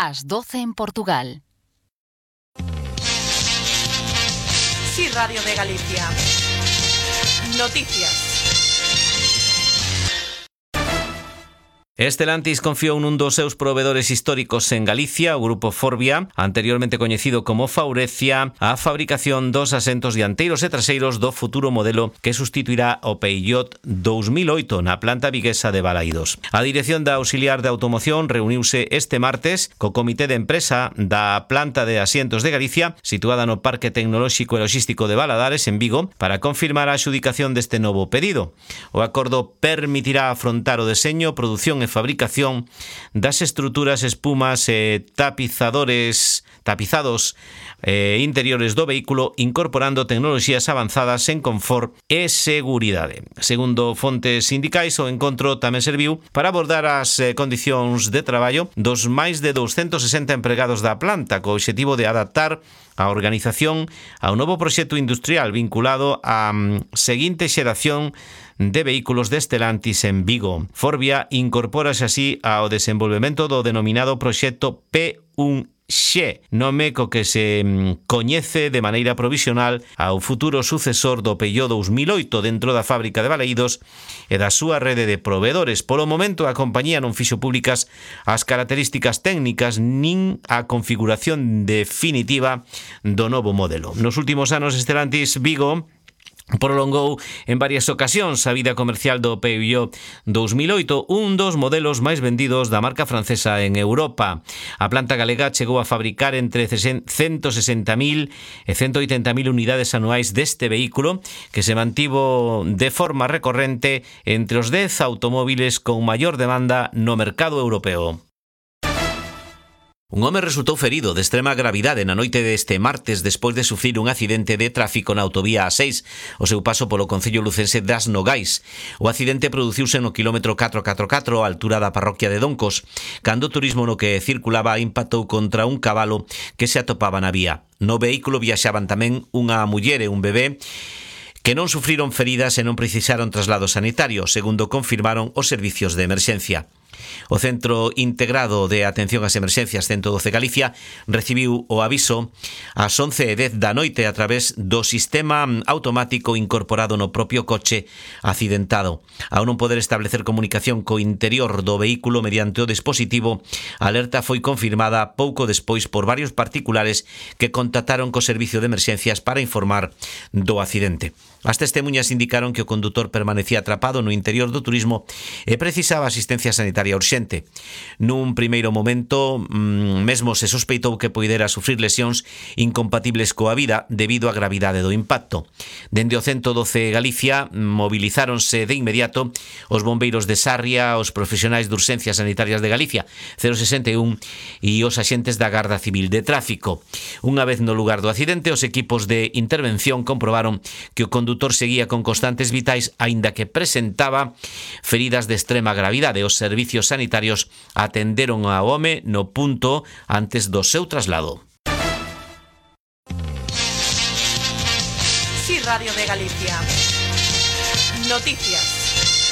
Ás 12 en Portugal. Sí, Radio de Galicia. Noticias. Stellantis confiou nun dos seus provedores históricos en Galicia, o grupo Forvia, anteriormente coñecido como Faurecia, a fabricación dos asentos dianteiros e traseiros do futuro modelo que sustituirá o Peugeot 2008 na planta viguesa de Balaídos. A Dirección da Auxiliar de Automoción reuniuse este martes co Comité de Empresa da planta de asientos de Galicia, situada no Parque Tecnolóxico e Logístico de Valadares, en Vigo, para confirmar a adxudicación deste novo pedido. O acordo permitirá afrontar o deseño, produción e fabricación das estruturas, espumas e tapizados interiores do vehículo, incorporando tecnoloxías avanzadas en confort e seguridade. Segundo fontes sindicais, o encontro tamén serviu para abordar as condicións de traballo dos máis de 260 empregados da planta, co obxectivo de adaptar a organización ao novo proxecto industrial vinculado á seguinte xeración de vehículos de Stellantis en Vigo. Forvia incorpórase así ao desenvolvemento do denominado proxecto P1X, nome co que se coñece de maneira provisional ao futuro sucesor do Peugeot 2008 dentro da fábrica de Balaídos e da súa rede de proveedores. Polo momento, a compañía non fixo públicas as características técnicas nin a configuración definitiva do novo modelo. Nos últimos anos, Stellantis Vigo prolongou en varias ocasións a vida comercial do Peugeot 2008, un dos modelos máis vendidos da marca francesa en Europa. A planta galega chegou a fabricar entre 160.000 e 180.000 unidades anuais deste vehículo, que se mantivo de forma recorrente entre os 10 automóviles con maior demanda no mercado europeo. Un home resultou ferido de extrema gravidade na noite deste martes despois de sufrir un accidente de tráfico na autovía A6, o seu paso polo concello lucense das Nogais. O accidente produciuse no quilómetro 444, á altura da parroquia de Doncos, cando o turismo no que circulaba impactou contra un cabalo que se atopaba na vía. No vehículo viaxaban tamén unha muller e un bebé, que non sufriron feridas e non precisaron traslado sanitario, segundo confirmaron os servicios de emerxencia. O Centro Integrado de Atención ás Emerxencias 112 Galicia recibiu o aviso ás 11:10 da noite a través do sistema automático incorporado no propio coche accidentado. Ao non poder establecer comunicación co interior do vehículo mediante o dispositivo, a alerta foi confirmada pouco despois por varios particulares que contactaron co servicio de emerxencias para informar do accidente. As testemunhas indicaron que o condutor permanecía atrapado no interior do turismo e precisaba asistencia sanitaria urxente. Nun primeiro momento, mesmo se sospeitou que poidera sufrir lesións incompatibles coa vida debido á gravidade do impacto. Dende o 112 Galicia movilizáronse de inmediato os bombeiros de Sarria, os profesionais de urxencias sanitarias de Galicia 061 e os axentes da Garda Civil de Tráfico. Unha vez no lugar do accidente, os equipos de intervención comprobaron que o condutor seguía con constantes vitais, aínda que presentaba feridas de extrema gravidade. Os servicios sanitarios atenderon ao home no punto antes do seu traslado. Sí, Radio de Galicia. Noticias.